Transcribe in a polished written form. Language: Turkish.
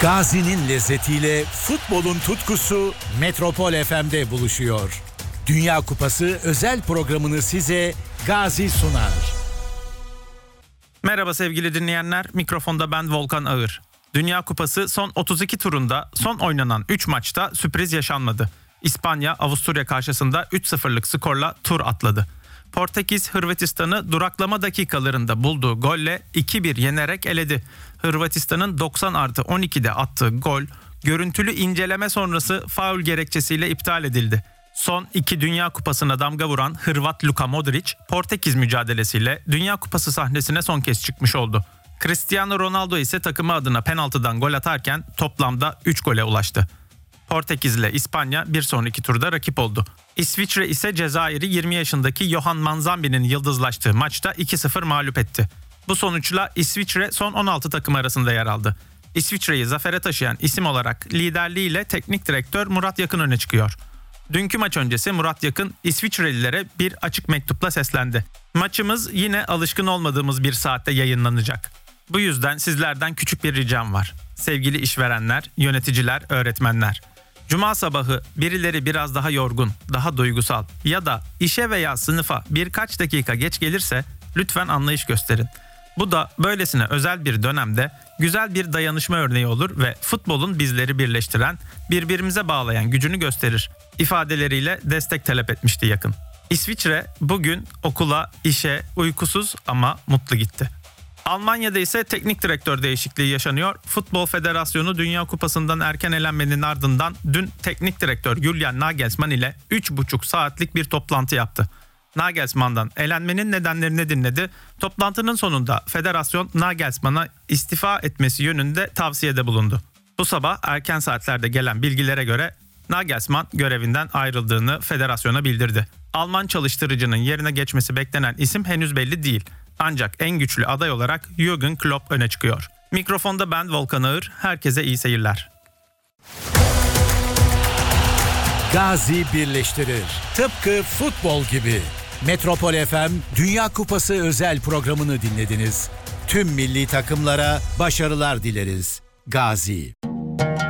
Gazi'nin lezzetiyle futbolun tutkusu Metropol FM'de buluşuyor. Dünya Kupası özel programını size Gazi sunar. Merhaba sevgili dinleyenler, mikrofonda ben Volkan Ağır. Dünya Kupası son 32 turunda son oynanan 3 maçta sürpriz yaşanmadı. İspanya, Avusturya karşısında 3-0'lık skorla tur atladı. Portekiz, Hırvatistan'ı duraklama dakikalarında bulduğu golle 2-1 yenerek eledi. Hırvatistan'ın 90+12'de attığı gol, görüntülü inceleme sonrası faul gerekçesiyle iptal edildi. Son 2 Dünya Kupası'na damga vuran Hırvat Luka Modrić, Portekiz mücadelesiyle Dünya Kupası sahnesine son kez çıkmış oldu. Cristiano Ronaldo ise takımı adına penaltıdan gol atarken toplamda 3 gole ulaştı. Portekiz ile İspanya bir sonraki turda rakip oldu. İsviçre ise Cezayir'i 20 yaşındaki Johan Manzambi'nin yıldızlaştığı maçta 2-0 mağlup etti. Bu sonuçla İsviçre son 16 takım arasında yer aldı. İsviçre'yi zafere taşıyan isim olarak liderliğiyle teknik direktör Murat Yakın öne çıkıyor. Dünkü maç öncesi Murat Yakın İsviçrelilere bir açık mektupla seslendi. Maçımız yine alışkın olmadığımız bir saatte yayınlanacak. Bu yüzden sizlerden küçük bir ricam var. Sevgili işverenler, yöneticiler, öğretmenler. Cuma sabahı birileri biraz daha yorgun, daha duygusal ya da işe veya sınıfa birkaç dakika geç gelirse lütfen anlayış gösterin. Bu da böylesine özel bir dönemde güzel bir dayanışma örneği olur ve futbolun bizleri birleştiren, birbirimize bağlayan gücünü gösterir ifadeleriyle destek talep etmişti Yakın. İsviçre bugün okula, işe uykusuz ama mutlu gitti. Almanya'da ise teknik direktör değişikliği yaşanıyor. Futbol Federasyonu Dünya Kupası'ndan erken elenmenin ardından dün teknik direktör Julian Nagelsmann ile 3,5 saatlik bir toplantı yaptı. Nagelsmann'dan elenmenin nedenlerini dinledi. Toplantının sonunda federasyon Nagelsmann'a istifa etmesi yönünde tavsiyede bulundu. Bu sabah erken saatlerde gelen bilgilere göre Nagelsmann görevinden ayrıldığını federasyona bildirdi. Alman çalıştırıcının yerine geçmesi beklenen isim henüz belli değil. Ancak en güçlü aday olarak Jürgen Klopp öne çıkıyor. Mikrofonda ben Volkan Ağır, herkese iyi seyirler. Gazi birleştirir. Tıpkı futbol gibi. Metropol FM Dünya Kupası özel programını dinlediniz. Tüm milli takımlara başarılar dileriz. Gazi.